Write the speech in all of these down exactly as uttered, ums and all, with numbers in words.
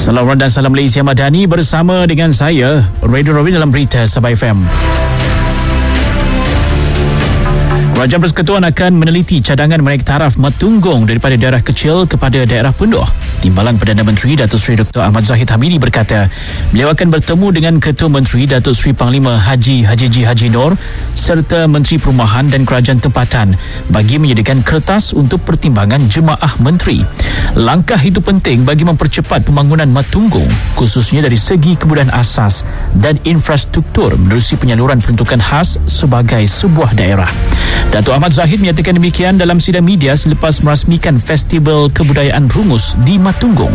Salam dan salam Malaysia Madani bersama dengan saya, Radio Robin dalam Berita Sabah F M. Kerajaan Persekutuan akan meneliti cadangan menaik taraf Matunggung daripada daerah kecil kepada daerah penuh. Timbalan Perdana Menteri Datuk Seri Doktor Ahmad Zahid Hamidi berkata, beliau akan bertemu dengan Ketua Menteri Datuk Seri Panglima Haji Haji Haji Nur serta Menteri Perumahan dan Kerajaan Tempatan bagi menyediakan kertas untuk pertimbangan jemaah menteri. Langkah itu penting bagi mempercepat pembangunan Matunggung, khususnya dari segi kemudahan asas dan infrastruktur menerusi penyaluran peruntukan khas sebagai sebuah daerah. Datuk Ahmad Zahid menyatakan demikian dalam sidang media selepas merasmikan Festival Kebudayaan Rungus di Matunggung.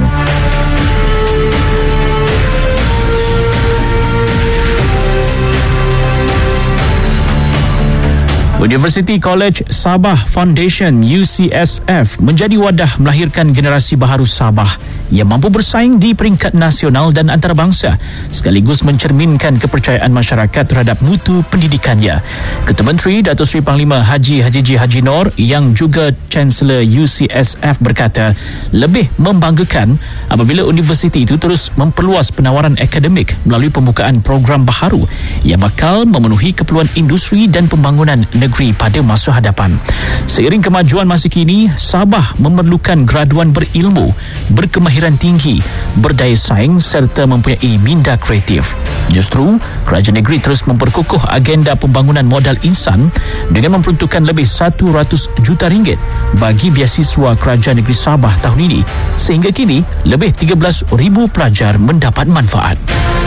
University College Sabah Foundation U C S F menjadi wadah melahirkan generasi baharu Sabah yang mampu bersaing di peringkat nasional dan antarabangsa sekaligus mencerminkan kepercayaan masyarakat terhadap mutu pendidikannya. Ketua Menteri Datuk Seri Panglima Haji Haji Haji Nur yang juga Chancellor U C S F berkata, lebih membanggakan apabila universiti itu terus memperluas penawaran akademik melalui pembukaan program baharu yang bakal memenuhi keperluan industri dan pembangunan negeri pada masa hadapan. Seiring kemajuan masa kini, Sabah memerlukan graduan berilmu, berkemahiran tinggi, berdaya saing serta mempunyai minda kreatif. Justru, kerajaan negeri terus memperkukuh agenda pembangunan modal insan dengan memperuntukkan lebih satu ratus juta ringgit bagi biasiswa kerajaan negeri Sabah tahun ini, sehingga kini lebih tiga belas ribu pelajar mendapat manfaat.